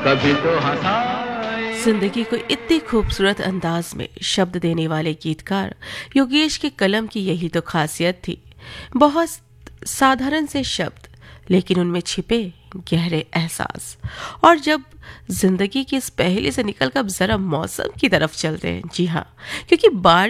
कभी तो हंसाए। जिंदगी को इतनी खूबसूरत अंदाज में शब्द देने वाले गीतकार योगेश की कलम की यही तो खासियत थी। बहुत साधारण से शब्द, लेकिन उनमें छिपे गहरे एहसास। और जब जिंदगी की इस पहेली से निकलकर अब जरा मौसम की तरफ चलते हैं, जी हाँ, क्योंकि बारिश